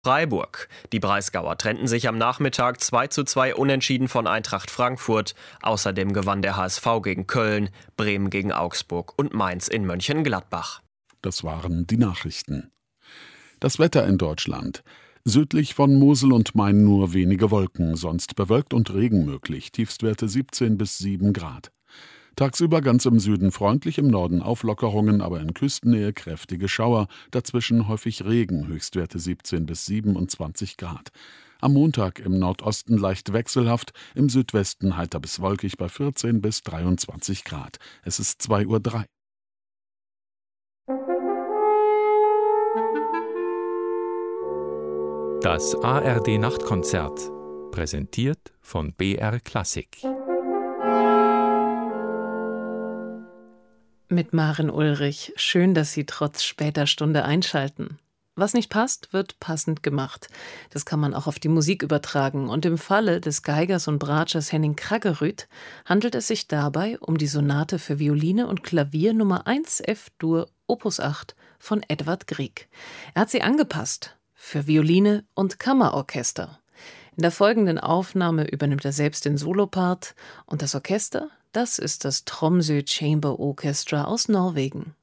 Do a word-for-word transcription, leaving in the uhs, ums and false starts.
Freiburg. Die Breisgauer trennten sich am Nachmittag zwei zu zwei unentschieden von Eintracht Frankfurt. Außerdem gewann der H S V gegen Köln, Bremen gegen Augsburg und Mainz in Mönchengladbach. Das waren die Nachrichten. Das Wetter in Deutschland. Südlich von Mosel und Main nur wenige Wolken, sonst bewölkt und Regen möglich. Tiefstwerte siebzehn bis sieben Grad. Tagsüber ganz im Süden freundlich, im Norden Auflockerungen, aber in Küstennähe kräftige Schauer, dazwischen häufig Regen, Höchstwerte siebzehn bis siebenundzwanzig Grad. Am Montag im Nordosten leicht wechselhaft, im Südwesten heiter bis wolkig bei vierzehn bis dreiundzwanzig Grad. Es ist zwei Uhr drei. Das A R D-Nachtkonzert, präsentiert von B R Klassik. Mit Maren Ulrich. Schön, dass Sie trotz später Stunde einschalten. Was nicht passt, wird passend gemacht. Das kann man auch auf die Musik übertragen. Und im Falle des Geigers und Bratschers Henning Kraggerud handelt es sich dabei um die Sonate für Violine und Klavier Nummer eins F-Dur Opus acht von Edvard Grieg. Er hat sie angepasst für Violine und Kammerorchester. In der folgenden Aufnahme übernimmt er selbst den Solopart und das Orchester, das ist das Tromsø Chamber Orchestra aus Norwegen.